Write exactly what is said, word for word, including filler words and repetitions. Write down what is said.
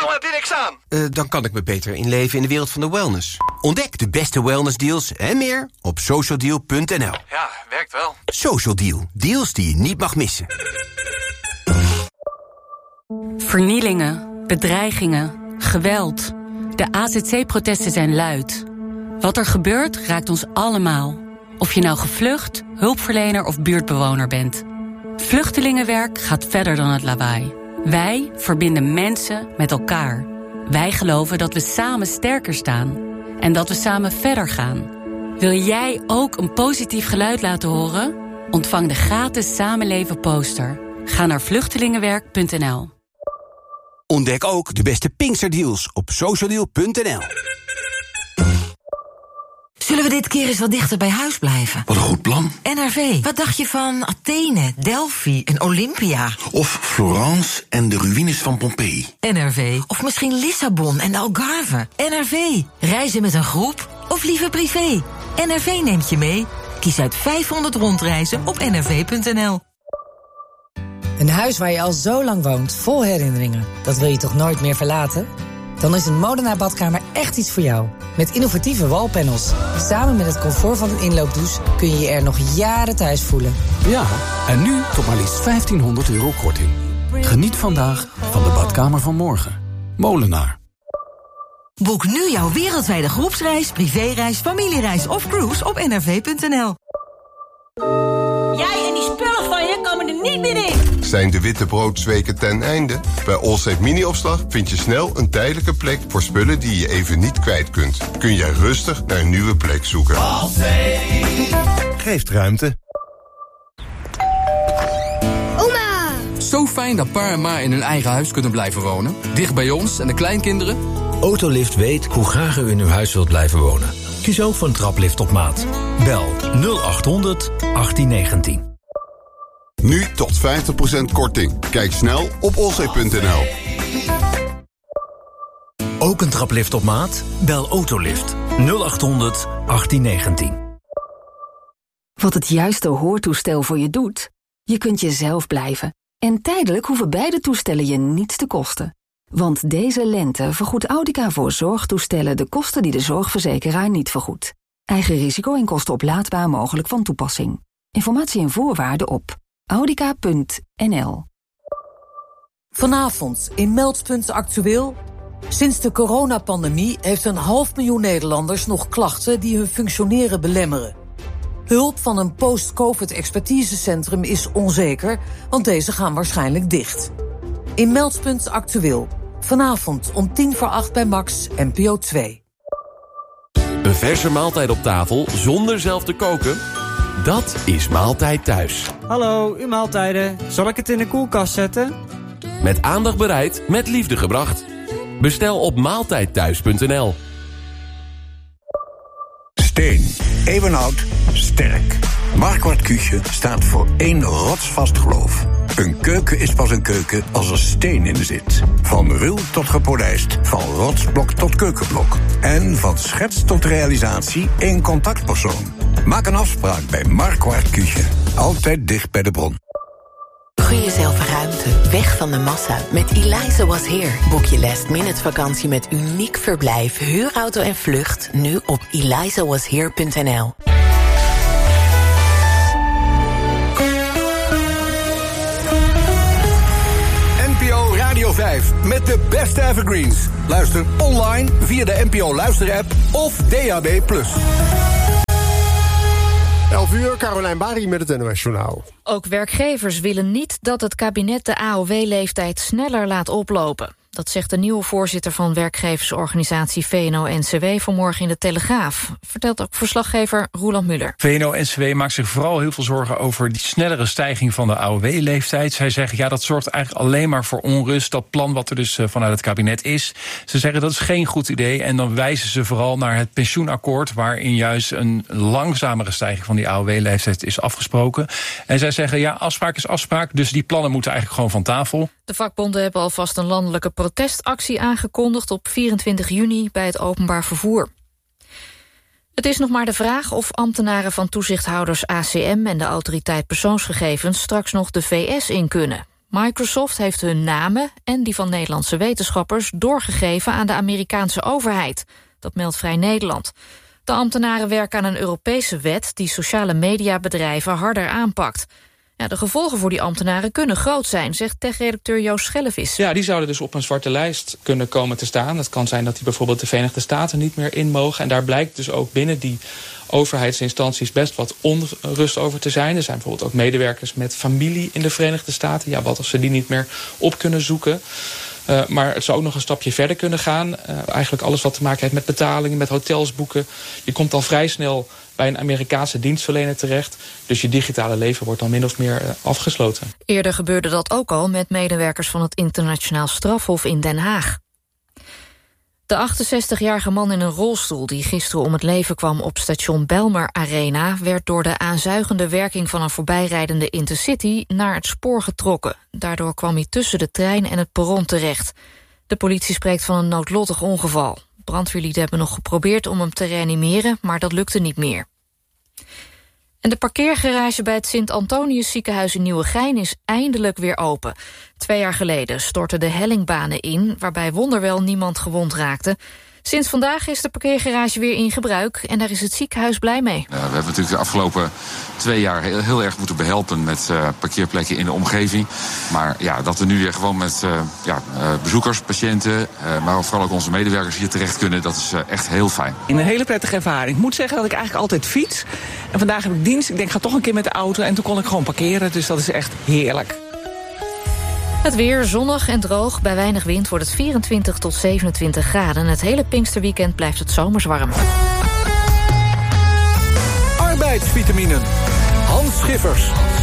Waarom heb je niks aan? Uh, dan kan ik me beter inleven in de wereld van de wellness. Ontdek de beste wellnessdeals en meer op social deal punt n l. Ja, werkt wel. Social Deal. Deals die je niet mag missen. Vernielingen, bedreigingen, geweld. De A Z C-protesten zijn luid. Wat er gebeurt, raakt ons allemaal. Of je nou gevlucht, hulpverlener of buurtbewoner bent. Vluchtelingenwerk gaat verder dan het lawaai. Wij verbinden mensen met elkaar. Wij geloven dat we samen sterker staan. En dat we samen verder gaan. Wil jij ook een positief geluid laten horen? Ontvang de gratis Samenleven poster. Ga naar vluchtelingenwerk punt n l. Ontdek ook de beste Pinksterdeals op social deal punt n l. Zullen we dit keer eens wat dichter bij huis blijven? Wat een goed plan. N R V, wat dacht je van Athene, Delphi en Olympia? Of Florence en de ruïnes van Pompeii. N R V, of misschien Lissabon en de Algarve. N R V, reizen met een groep of liever privé? N R V neemt je mee. Kies uit vijfhonderd rondreizen op n r v punt n l. Een huis waar je al zo lang woont, vol herinneringen. Dat wil je toch nooit meer verlaten? Dan is een Molenaar badkamer echt iets voor jou. Met innovatieve wallpanels. Samen met het comfort van een inloopdouche kun je je er nog jaren thuis voelen. Ja, en nu tot maar liefst vijftienhonderd euro korting. Geniet vandaag van de badkamer van morgen. Molenaar. Boek nu jouw wereldwijde groepsreis, privéreis, familiereis of cruise op n r v punt n l. Jij en die spullen van je komen er niet meer in. Zijn de wittebroodweken ten einde? Bij Allsafe Mini-opslag vind je snel een tijdelijke plek voor spullen die je even niet kwijt kunt. Kun jij rustig naar een nieuwe plek zoeken. Allsafe geeft ruimte. Oma! Zo fijn dat pa en ma in hun eigen huis kunnen blijven wonen. Dicht bij ons en de kleinkinderen. Autolift weet hoe graag u in uw huis wilt blijven wonen. Kies ook voor een traplift op maat. Bel nul acht honderd achttien negentien. Nu tot vijftig procent korting. Kijk snel op allsafe punt n l. Ook een traplift op maat? Bel Autolift nul acht honderd achttien negentien. Wat het juiste hoortoestel voor je doet? Je kunt jezelf blijven. En tijdelijk hoeven beide toestellen je niets te kosten. Want deze lente vergoedt Audica voor zorgtoestellen de kosten die de zorgverzekeraar niet vergoedt. Eigen risico en kosten oplaadbaar mogelijk van toepassing. Informatie en voorwaarden op audica punt n l. Vanavond in Meldpunt Actueel. Sinds de coronapandemie heeft een half miljoen Nederlanders nog klachten die hun functioneren belemmeren. Hulp van een post-covid-expertisecentrum is onzeker, want deze gaan waarschijnlijk dicht. In Meldpunt Actueel. Vanavond om tien voor acht bij Max, N P O twee. Een verse maaltijd op tafel zonder zelf te koken? Dat is Maaltijd Thuis. Hallo, uw maaltijden. Zal ik het in de koelkast zetten? Met aandacht bereid, met liefde gebracht. Bestel op maaltijdthuis punt n l. Steen, eeuwenoud, sterk. Marquardt Küche staat voor één rotsvast geloof. Een keuken is pas een keuken als er steen in zit. Van ruw tot gepolijst, van rotsblok tot keukenblok. En van schets tot realisatie één contactpersoon. Maak een afspraak bij Marquardt Küche. Altijd dicht bij de bron. Gun jezelf ruimte, weg van de massa. Met Eliza Was Here boek je last minute vakantie met uniek verblijf, huurauto en vlucht. Nu op eliza was here punt n l. N P O Radio vijf met de beste evergreens. Luister online via de N P O Luisterapp of D A B plus. elf uur, Carolijn Bari met het N O S-journaal. Ook werkgevers willen niet dat het kabinet de A O W-leeftijd sneller laat oplopen. Dat zegt de nieuwe voorzitter van werkgeversorganisatie V N O N C W vanmorgen in de Telegraaf. Vertelt ook verslaggever Roeland Muller. V N O N C W maakt zich vooral heel veel zorgen over die snellere stijging van de A O W-leeftijd. Zij zeggen, ja, dat zorgt eigenlijk alleen maar voor onrust. Dat plan wat er dus vanuit het kabinet is. Ze zeggen, dat is geen goed idee. En dan wijzen ze vooral naar het pensioenakkoord, waarin juist een langzamere stijging van die A O W-leeftijd is afgesproken. En zij zeggen, ja, afspraak is afspraak, dus die plannen moeten eigenlijk gewoon van tafel. De vakbonden hebben alvast een landelijke protestactie aangekondigd op vierentwintig juni bij het openbaar vervoer. Het is nog maar de vraag of ambtenaren van toezichthouders A C M en de Autoriteit Persoonsgegevens straks nog de V S in kunnen. Microsoft heeft hun namen en die van Nederlandse wetenschappers doorgegeven aan de Amerikaanse overheid. Dat meldt Vrij Nederland. De ambtenaren werken aan een Europese wet die sociale mediabedrijven harder aanpakt. Ja, de gevolgen voor die ambtenaren kunnen groot zijn, zegt techredacteur Joost Schellevis. Ja, die zouden dus op een zwarte lijst kunnen komen te staan. Het kan zijn dat die bijvoorbeeld de Verenigde Staten niet meer in mogen. En daar blijkt dus ook binnen die overheidsinstanties best wat onrust over te zijn. Er zijn bijvoorbeeld ook medewerkers met familie in de Verenigde Staten. Ja, wat als ze die niet meer op kunnen zoeken? Uh, maar het zou ook nog een stapje verder kunnen gaan. Uh, eigenlijk alles wat te maken heeft met betalingen, met hotels boeken. Je komt al vrij snel bij een Amerikaanse dienstverlener terecht. Dus je digitale leven wordt dan min of meer uh, afgesloten. Eerder gebeurde dat ook al met medewerkers van het Internationaal Strafhof in Den Haag. De achtenzestigjarige man in een rolstoel die gisteren om het leven kwam op station Bijlmer Arena werd door de aanzuigende werking van een voorbijrijdende Intercity naar het spoor getrokken. Daardoor kwam hij tussen de trein en het perron terecht. De politie spreekt van een noodlottig ongeval. Brandweerlieden hebben nog geprobeerd om hem te reanimeren, maar dat lukte niet meer. En de parkeergarage bij het Sint-Antonius ziekenhuis in Nieuwegein is eindelijk weer open. Twee jaar geleden stortten de hellingbanen in, waarbij wonderwel niemand gewond raakte. Sinds vandaag is de parkeergarage weer in gebruik en daar is het ziekenhuis blij mee. Uh, we hebben natuurlijk de afgelopen twee jaar heel, heel erg moeten behelpen met uh, parkeerplekken in de omgeving. Maar ja, dat we nu weer gewoon met uh, ja, uh, bezoekers, patiënten, uh, maar vooral ook onze medewerkers hier terecht kunnen, dat is uh, echt heel fijn. Een hele prettige ervaring. Ik moet zeggen dat ik eigenlijk altijd fiets. En vandaag heb ik dienst. Ik denk, ik ga toch een keer met de auto en toen kon ik gewoon parkeren. Dus dat is echt heerlijk. Het weer zonnig en droog. Bij weinig wind wordt het vierentwintig tot zevenentwintig graden. Het hele Pinksterweekend blijft het zomers warm. Arbeidsvitaminen. Hans Schiffers.